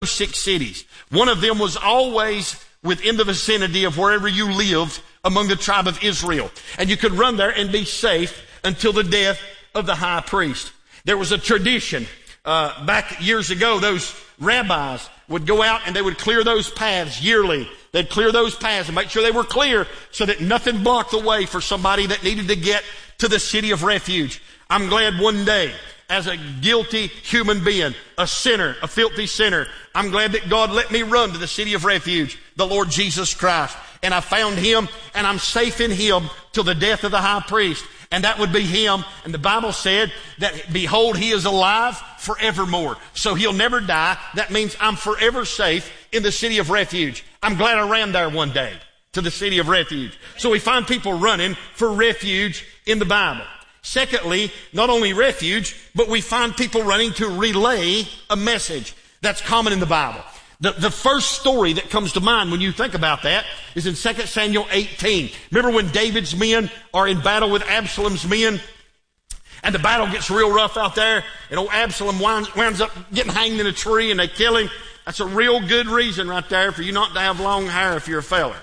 6 cities. One of them was always within the vicinity of wherever you lived among the tribe of Israel. And you could run there and be safe until the death of the high priest. There was a tradition back years ago. Those rabbis would go out and they would clear those paths yearly. They'd clear those paths and make sure they were clear so that nothing blocked the way for somebody that needed to get to the city of refuge. I'm glad one day, as a guilty human being, a sinner, a filthy sinner, I'm glad that God let me run to the city of refuge, the Lord Jesus Christ. And I found him, and I'm safe in him till the death of the high priest. And that would be him. And the Bible said that, behold, he is alive forevermore. So he'll never die. That means I'm forever safe in the city of refuge. I'm glad I ran there one day to the city of refuge. So we find people running for refuge in the Bible. Secondly, not only refuge, but we find people running to relay a message. That's common in the Bible. The first story that comes to mind when you think about that is in 2 Samuel 18. Remember when David's men are in battle with Absalom's men? And the battle gets real rough out there, and old Absalom winds up getting hanged in a tree and they kill him. That's a real good reason right there for you not to have long hair if you're a feller.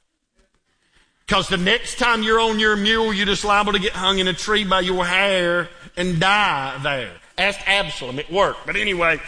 Because the next time you're on your mule, you're just liable to get hung in a tree by your hair and die there. Ask Absalom, it worked. But anyway,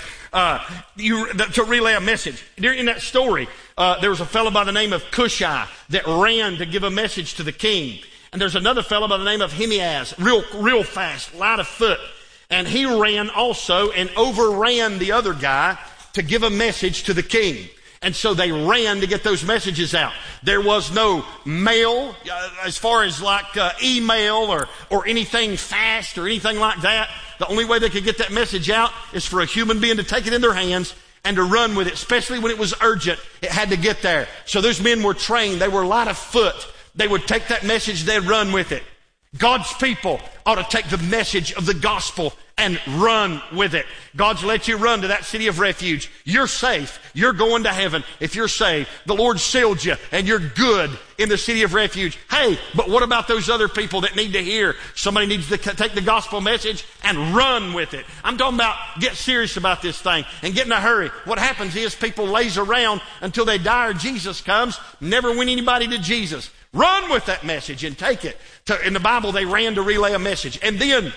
to relay a message. In that story, there was a fellow by the name of Cushai that ran to give a message to the king. And there's another fellow by the name of Himeaz, real fast, light of foot. And he ran also and overran the other guy to give a message to the king. And so they ran to get those messages out. There was no mail, as far as like email or anything fast or anything like that. The only way they could get that message out is for a human being to take it in their hands and to run with it, especially when it was urgent. It had to get there. So those men were trained. They were light of foot. They would take that message, they'd run with it. God's people ought to take the message of the gospel and run with it. God's let you run to that city of refuge. You're safe. You're going to heaven if you're saved. The Lord sealed you and you're good in the city of refuge. Hey, but what about those other people that need to hear? Somebody needs to take the gospel message and run with it. I'm talking about get serious about this thing and get in a hurry. What happens is people laze around until they die or Jesus comes, never win anybody to Jesus. Run with that message and take it. In the Bible, they ran to relay a message. And then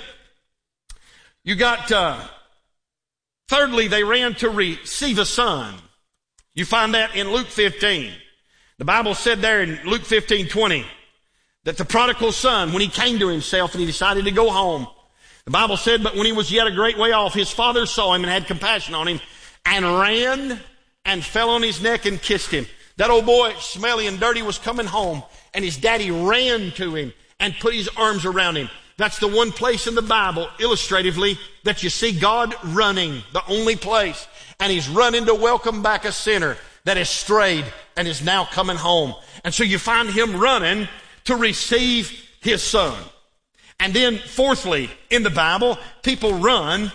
you got, thirdly, they ran to receive a son. You find that in Luke 15. The Bible said there in Luke 15:20 that the prodigal son, when he came to himself and he decided to go home, the Bible said, but when he was yet a great way off, his father saw him and had compassion on him and ran and fell on his neck and kissed him. That old boy, smelly and dirty, was coming home, and his daddy ran to him and put his arms around him. That's the one place in the Bible, illustratively, that you see God running, the only place. And he's running to welcome back a sinner that has strayed and is now coming home. And so you find him running to receive his son. And then fourthly, in the Bible, people ran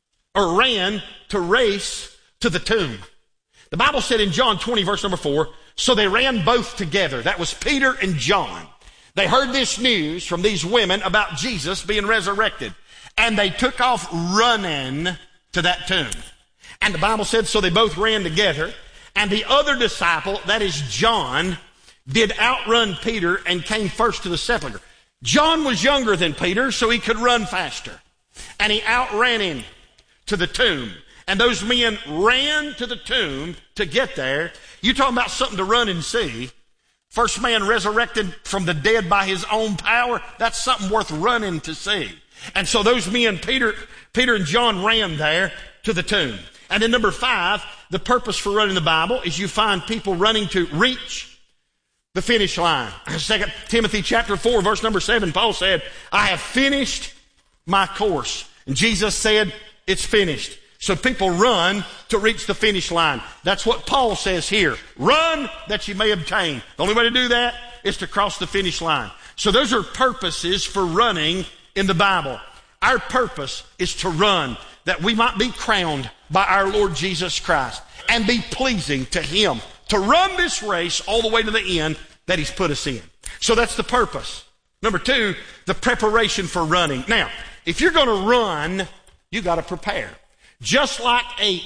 to race to the tomb. The Bible said in John 20, verse number 4, so they ran both together. That was Peter and John. They heard this news from these women about Jesus being resurrected. And they took off running to that tomb. And the Bible said, so they both ran together. And the other disciple, that is John, did outrun Peter and came first to the sepulcher. John was younger than Peter, so he could run faster. And he outran him to the tomb. And those men ran to the tomb to get there. You talking about something to run and see. First man resurrected from the dead by his own power. That's something worth running to see. And so those men, Peter and John, ran there to the tomb. And then number 5, the purpose for running the Bible is you find people running to reach the finish line. 2 Timothy chapter 4, verse number 7, Paul said, I have finished my course. And Jesus said, it's finished. So people run to reach the finish line. That's what Paul says here. Run that you may obtain. The only way to do that is to cross the finish line. So those are purposes for running in the Bible. Our purpose is to run that we might be crowned by our Lord Jesus Christ and be pleasing to him. To run this race all the way to the end that he's put us in. So that's the purpose. Number 2, the preparation for running. Now, if you're going to run, you got to prepare. Just like a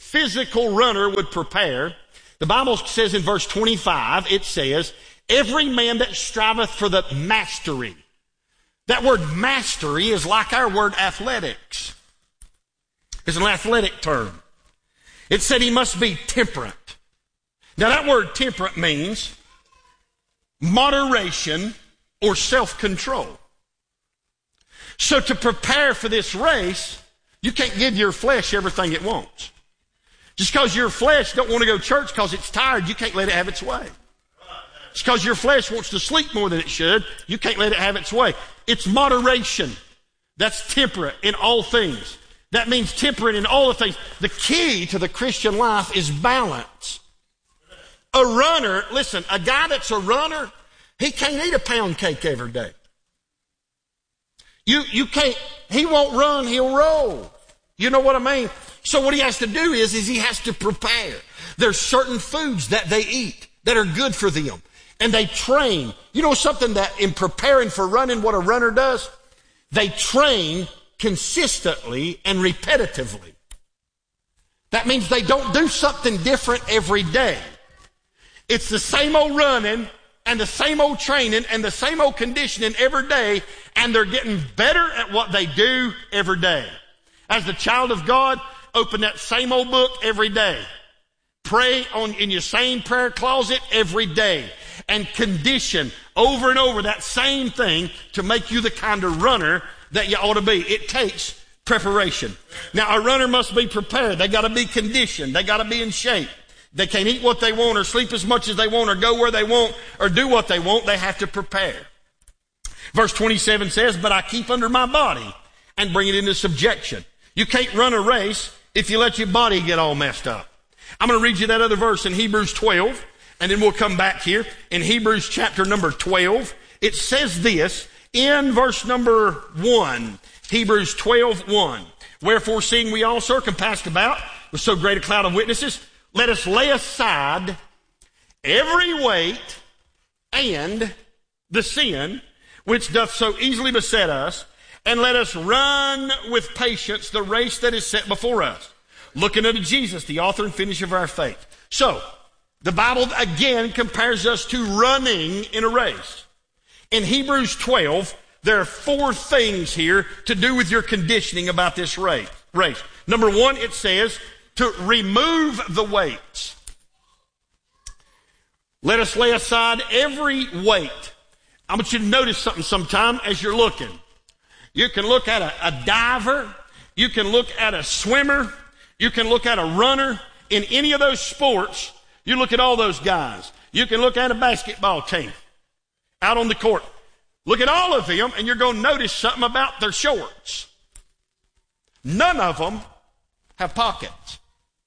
physical runner would prepare, the Bible says in verse 25, it says, every man that striveth for the mastery. That word mastery is like our word athletics. It's an athletic term. It said he must be temperate. Now that word temperate means moderation or self-control. So to prepare for this race, you can't give your flesh everything it wants. Just because your flesh don't want to go to church because it's tired, you can't let it have its way. Just because your flesh wants to sleep more than it should, you can't let it have its way. It's moderation. That's temperate in all things. That means temperate in all the things. The key to the Christian life is balance. A runner, listen, a guy that's a runner, he can't eat a pound cake every day. You can't, he won't run, he'll roll. You know what I mean? So what he has to do is he has to prepare. There's certain foods that they eat that are good for them. And they train. You know something that in preparing for running, what a runner does? They train consistently and repetitively. That means they don't do something different every day. It's the same old running and the same old training and the same old conditioning every day, and they're getting better at what they do every day. As the child of God, open that same old book every day. Pray in your same prayer closet every day. And condition over and over that same thing to make you the kind of runner that you ought to be. It takes preparation. Now, a runner must be prepared. They got to be conditioned. They got to be in shape. They can't eat what they want or sleep as much as they want or go where they want or do what they want. They have to prepare. Verse 27 says, but I keep under my body and bring it into subjection. You can't run a race if you let your body get all messed up. I'm going to read you that other verse in Hebrews 12, and then we'll come back here. In Hebrews chapter number 12, it says this in verse number 1, Hebrews 12:1. Wherefore, seeing we also are compassed about with so great a cloud of witnesses, let us lay aside every weight and the sin which doth so easily beset us, and let us run with patience the race that is set before us, looking unto Jesus, the author and finisher of our faith. So, the Bible again compares us to running in a race. In Hebrews 12, there are 4 things here to do with your conditioning about this race. Number 1, it says to remove the weights. Let us lay aside every weight. I want you to notice something sometime as you're looking. You can look at a diver. You can look at a swimmer. You can look at a runner. In any of those sports, you look at all those guys. You can look at a basketball team out on the court. Look at all of them, and you're going to notice something about their shorts. None of them have pockets.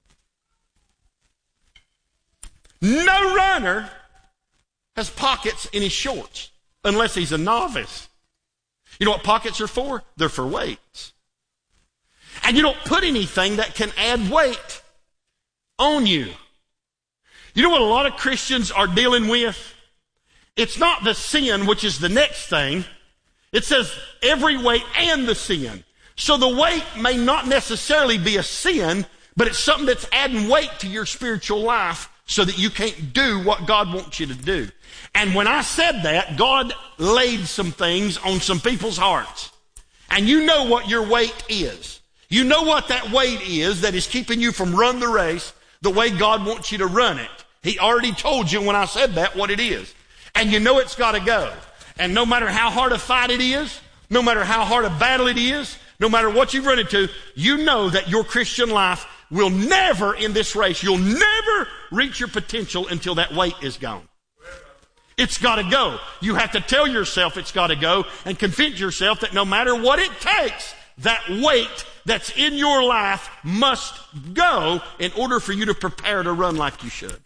No runner has pockets in his shorts unless he's a novice. You know what pockets are for? They're for weights. And you don't put anything that can add weight on you. You know what a lot of Christians are dealing with? It's not the sin, which is the next thing. It says every weight and the sin. So the weight may not necessarily be a sin, but it's something that's adding weight to your spiritual life so that you can't do what God wants you to do. And when I said that, God laid some things on some people's hearts. And you know what your weight is. You know what that weight is that is keeping you from running the race the way God wants you to run it. He already told you when I said that what it is. And you know it's got to go. And no matter how hard a fight it is, no matter how hard a battle it is, no matter what you've run into, you know that your Christian life will never, in this race, you'll never reach your potential until that weight is gone. It's got to go. You have to tell yourself it's got to go and convince yourself that no matter what it takes, that weight that's in your life must go in order for you to prepare to run like you should.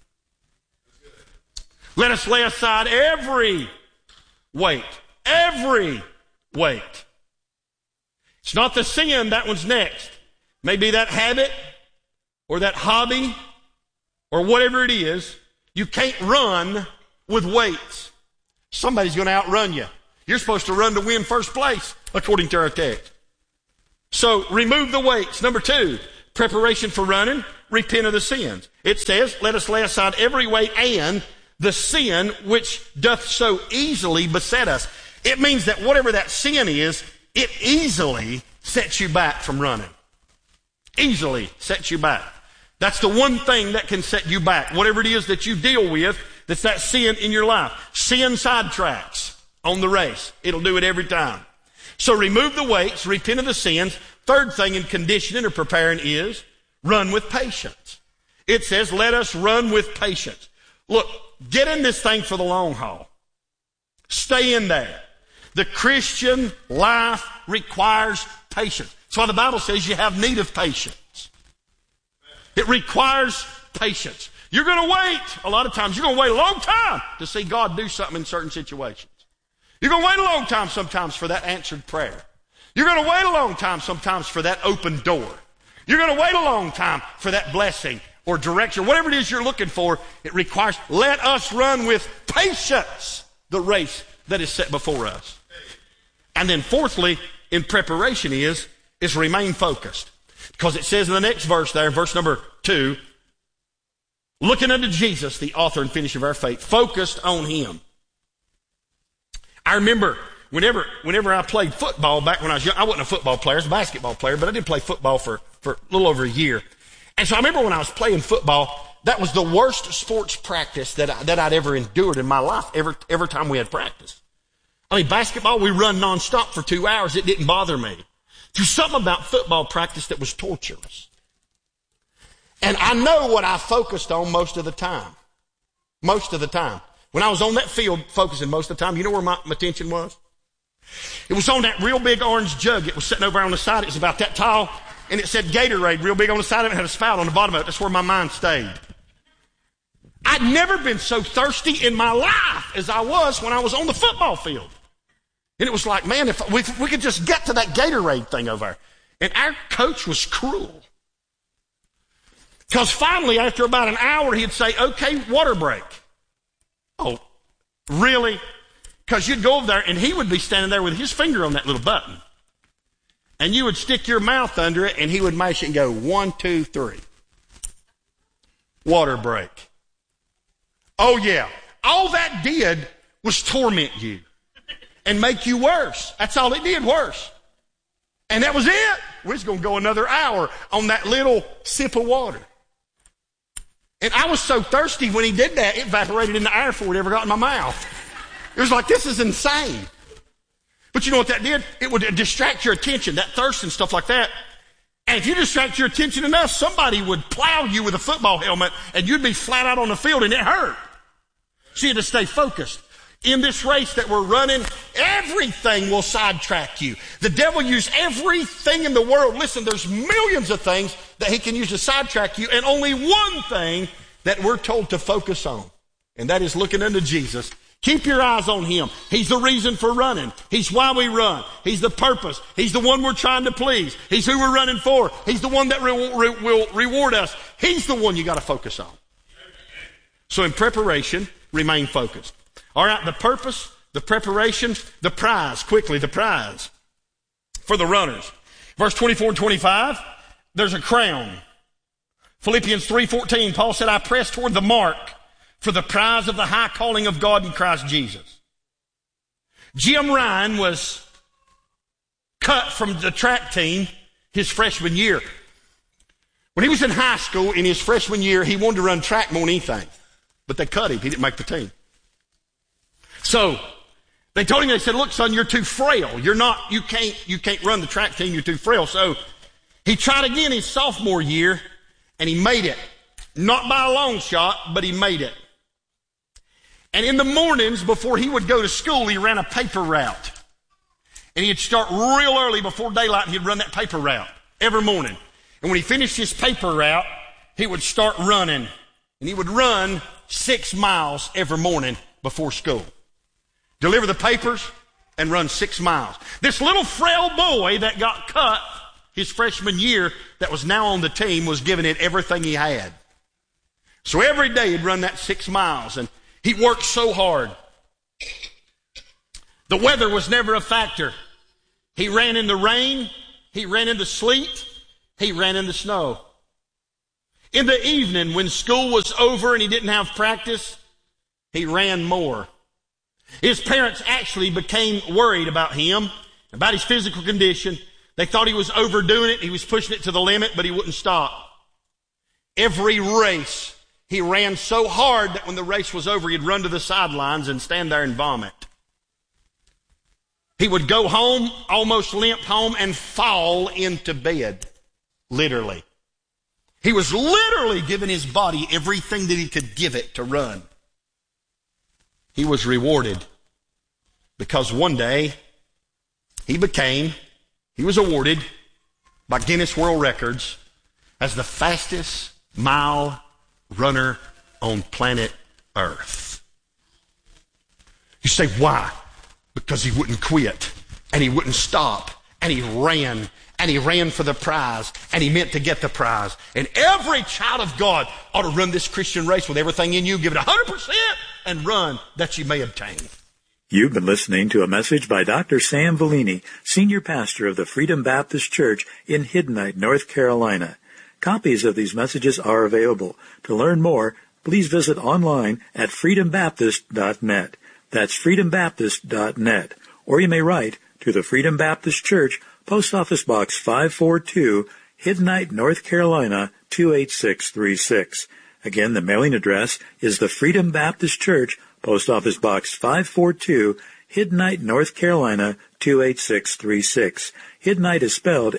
Let us lay aside every weight. Every weight. It's not the sin, that one's next. Maybe that habit or that hobby or whatever it is. You can't run with weights. Somebody's going to outrun you. You're supposed to run to win first place, according to our text. So remove the weights. Number 2, preparation for running repent of the sins. It says, let us lay aside every weight and the sin which doth so easily beset us. It means that whatever that sin is, it easily sets you back from running. Easily sets you back. That's the one thing that can set you back. Whatever it is that you deal with, that's that sin in your life. Sin sidetracks on the race. It'll do it every time. So remove the weights, repent of the sins. Third thing in conditioning or preparing is run with patience. It says, let us run with patience. Look, get in this thing for the long haul. Stay in there. The Christian life requires patience. That's why the Bible says you have need of patience. It requires patience. You're going to wait. A lot of times you're going to wait a long time to see God do something in certain situations. You're going to wait a long time sometimes for that answered prayer. You're going to wait a long time sometimes for that open door. You're going to wait a long time for that blessing or direction. Whatever it is you're looking for, it requires, let us run with patience the race that is set before us. And then fourthly, in preparation is remain focused. Because it says in the next verse there, verse number 2, looking unto Jesus, the author and finisher of our faith, focused on him. I remember whenever I played football back when I was young, I wasn't a football player, I was a basketball player, but I did play football for a little over a year. And so I remember when I was playing football, that was the worst sports practice that I'd ever endured in my life, every time we had practice. I mean, basketball, we run nonstop for 2 hours. It didn't bother me. There's something about football practice that was torturous. And I know what I focused on most of the time. Most of the time. When I was on that field focusing most of the time, you know where my attention was? It was on that real big orange jug. It was sitting over on the side. It was about that tall. And it said Gatorade real big on the side of it. It had a spout on the bottom of it. That's where my mind stayed. I'd never been so thirsty in my life as I was when I was on the football field. And it was like, man, if we could just get to that Gatorade thing over there. And our coach was cruel. Because finally, after about an hour, he'd say, okay, water break. Oh, really? Because you'd go over there, and he would be standing there with his finger on that little button. And you would stick your mouth under it, and he would mash it and go, 1, 2, 3. Water break. Oh, yeah. All that did was torment you and make you worse. That's all it did, worse. And that was it. We're just going to go another hour on that little sip of water. And I was so thirsty when he did that, it evaporated in the air before it ever got in my mouth. It was like, this is insane. But you know what that did? It would distract your attention, that thirst and stuff like that. And if you distract your attention enough, somebody would plow you with a football helmet and you'd be flat out on the field and it hurt. So you had to stay focused. In this race that we're running, everything will sidetrack you. The devil uses everything in the world. Listen, there's millions of things that he can use to sidetrack you, and only one thing that we're told to focus on, and that is looking unto Jesus. Keep your eyes on him. He's the reason for running. He's why we run. He's the purpose. He's the one we're trying to please. He's who we're running for. He's the one that will reward us. He's the one you got to focus on. So in preparation, remain focused. All right, the purpose, the preparation, the prize. Quickly, the prize for the runners. Verse 24 and 25, there's a crown. Philippians 3:14, Paul said, I press toward the mark for the prize of the high calling of God in Christ Jesus. Jim Ryan was cut from the track team his freshman year. When he was in high school in his freshman year, he wanted to run track more than anything. But they cut him. He didn't make the team. So they told him, they said, look, son, you're too frail. You can't run the track team. You're too frail. So he tried again his sophomore year and he made it. Not by a long shot, but he made it. And in the mornings before he would go to school, he ran a paper route. And he'd start real early before daylight and he'd run that paper route every morning. And when he finished his paper route, he would start running. And he would run 6 miles every morning before school. Deliver the papers and run 6 miles. This little frail boy that got cut his freshman year that was now on the team was giving it everything he had. So every day he'd run that 6 miles and he worked so hard. The weather was never a factor. He ran in the rain. He ran in the sleet. He ran in the snow. In the evening, when school was over and he didn't have practice, he ran more. His parents actually became worried about him, about his physical condition. They thought he was overdoing it. He was pushing it to the limit, but he wouldn't stop. Every race, he ran so hard that when the race was over, he'd run to the sidelines and stand there and vomit. He would go home, almost limp home, and fall into bed, literally. He was literally giving his body everything that he could give it to run. He was rewarded because one day he was awarded by Guinness World Records as the fastest mile runner on planet Earth. You say, why? Because he wouldn't quit, and he wouldn't stop, and he ran for the prize, and he meant to get the prize. And every child of God ought to run this Christian race with everything in you. Give it 100% and run that you may obtain. You've been listening to a message by Dr. Sam Vellini, Senior Pastor of the Freedom Baptist Church in Hiddenite, North Carolina. Copies of these messages are available. To learn more, please visit online at freedombaptist.net. That's freedombaptist.net. Or you may write to the Freedom Baptist Church, Post Office Box 542, Hiddenite, North Carolina, 28636. Again, the mailing address is the Freedom Baptist Church, Post Office Box 542, Hiddenite, North Carolina, 28636. Hiddenite is spelled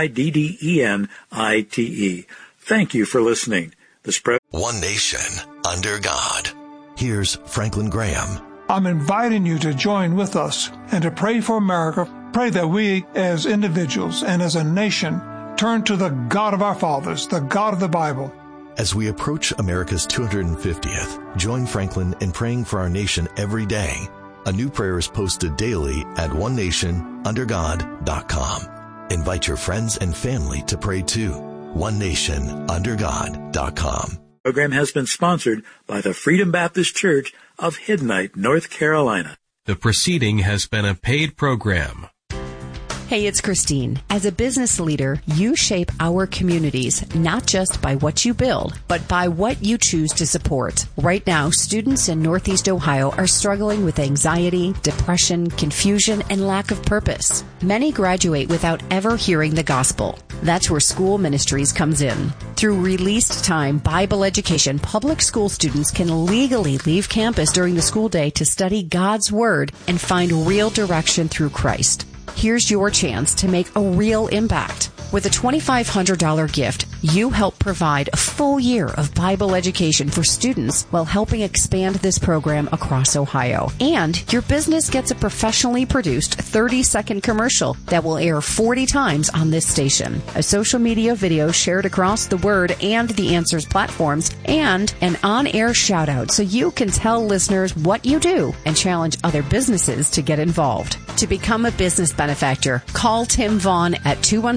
Hiddenite. Thank you for listening. One Nation, under God. Here's Franklin Graham. I'm inviting you to join with us and to pray for America. Pray that we as individuals and as a nation turn to the God of our fathers, the God of the Bible. As we approach America's 250th, join Franklin in praying for our nation every day. A new prayer is posted daily at onenationundergod.com. Invite your friends and family to pray too. onenationundergod.com. The program has been sponsored by the Freedom Baptist Church of Hiddenite, North Carolina. The proceeding has been a paid program. Hey, it's Christine. As a business leader, you shape our communities, not just by what you build, but by what you choose to support. Right now, students in Northeast Ohio are struggling with anxiety, depression, confusion, and lack of purpose. Many graduate without ever hearing the gospel. That's where School Ministries comes in. Through released time Bible education, public school students can legally leave campus during the school day to study God's Word and find real direction through Christ. Here's your chance to make a real impact. With a $2,500 gift, you help provide a full year of Bible education for students while helping expand this program across Ohio. And your business gets a professionally produced 30-second commercial that will air 40 times on this station, a social media video shared across the Word and the Answers platforms, and an on-air shout-out so you can tell listeners what you do and challenge other businesses to get involved. To become a business benefactor, call Tim Vaughn at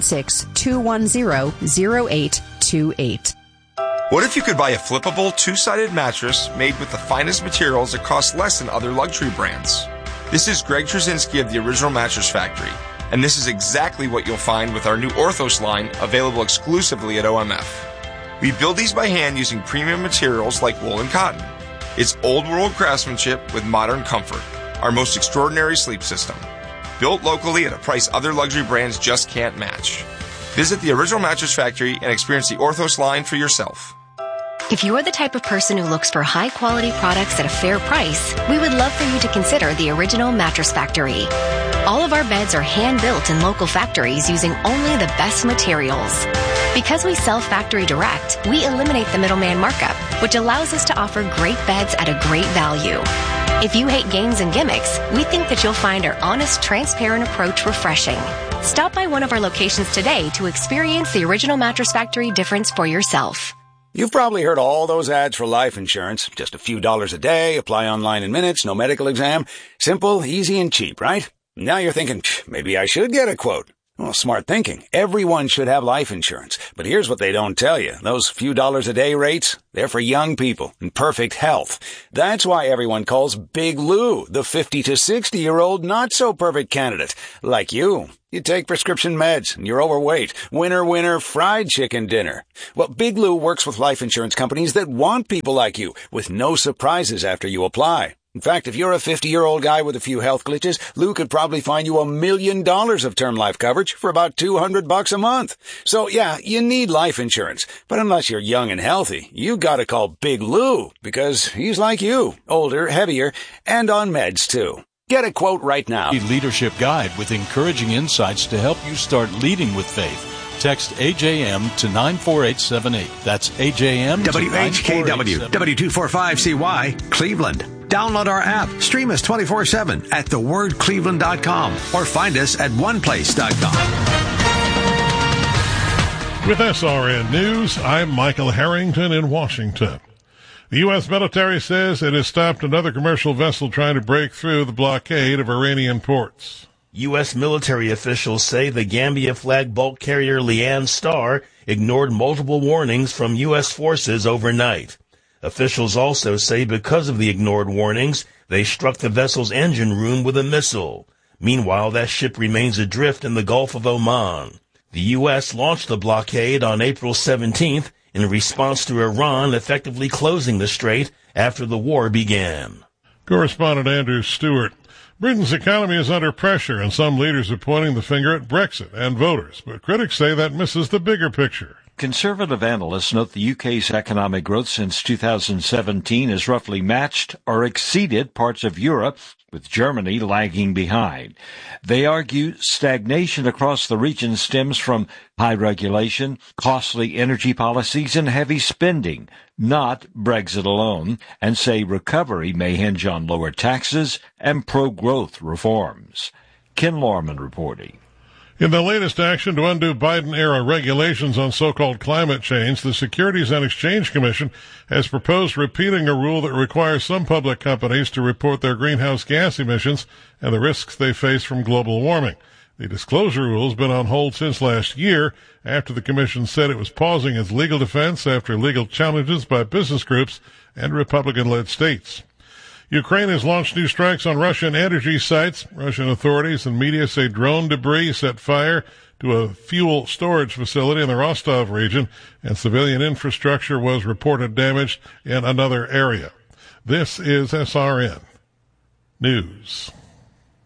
216-210-0828. What if you could buy a flippable, two-sided mattress made with the finest materials that cost less than other luxury brands? This is Greg Trzynski of the Original Mattress Factory, and this is exactly what you'll find with our new Orthos line available exclusively at OMF. We build these by hand using premium materials like wool and cotton. It's old-world craftsmanship with modern comfort, our most extraordinary sleep system. Built locally at a price other luxury brands just can't match. Visit the Original Mattress Factory and experience the Orthos line for yourself. If you're the type of person who looks for high-quality products at a fair price, we would love for you to consider the Original Mattress Factory. All of our beds are hand-built in local factories using only the best materials. Because we sell factory direct, we eliminate the middleman markup, which allows us to offer great beds at a great value. If you hate games and gimmicks, we think that you'll find our honest, transparent approach refreshing. Stop by one of our locations today to experience the Original Mattress Factory difference for yourself. You've probably heard all those ads for life insurance. Just a few dollars a day, apply online in minutes, no medical exam. Simple, easy, and cheap, right? Now you're thinking, maybe I should get a quote. Well, smart thinking. Everyone should have life insurance. But here's what they don't tell you. Those few dollars a day rates, they're for young people in perfect health. That's why everyone calls Big Lou the 50 to 60-year-old not-so-perfect candidate. Like you. You take prescription meds and you're overweight. Winner, winner, fried chicken dinner. Well, Big Lou works with life insurance companies that want people like you with no surprises after you apply. In fact, if you're a 50-year-old guy with a few health glitches, Lou could probably find you $1 million of term life coverage for about $200 a month. So yeah, you need life insurance. But unless you're young and healthy, you gotta call Big Lou because he's like you, older, heavier, and on meds too. Get a quote right now. A leadership guide with encouraging insights to help you start leading with faith. Text AJM to 94878. That's AJM WHKW, W245CY, Cleveland. Download our app. Stream us 24/7 at thewordcleveland.com or find us at oneplace.com. With SRN News, I'm Michael Harrington in Washington. The U.S. military says it has stopped another commercial vessel trying to break through the blockade of Iranian ports. U.S. military officials say the Gambia-flagged bulk carrier Lian Star ignored multiple warnings from U.S. forces overnight. Officials also say because of the ignored warnings, they struck the vessel's engine room with a missile. Meanwhile, that ship remains adrift in the Gulf of Oman. The U.S. launched the blockade on April 17th in response to Iran effectively closing the strait after the war began. Correspondent Andrew Stewart. Britain's economy is under pressure, and some leaders are pointing the finger at Brexit and voters, but critics say that misses the bigger picture. Conservative analysts note the UK's economic growth since 2017 has roughly matched or exceeded parts of Europe, with Germany lagging behind. They argue stagnation across the region stems from high regulation, costly energy policies, and heavy spending, not Brexit alone, and say recovery may hinge on lower taxes and pro-growth reforms. Ken Lorman reporting. In the latest action to undo Biden-era regulations on so-called climate change, the Securities and Exchange Commission has proposed repealing a rule that requires some public companies to report their greenhouse gas emissions and the risks they face from global warming. The disclosure rule has been on hold since last year after the commission said it was pausing its legal defense after legal challenges by business groups and Republican-led states. Ukraine has launched new strikes on Russian energy sites. Russian authorities and media say drone debris set fire to a fuel storage facility in the Rostov region, and civilian infrastructure was reported damaged in another area. This is SRN News.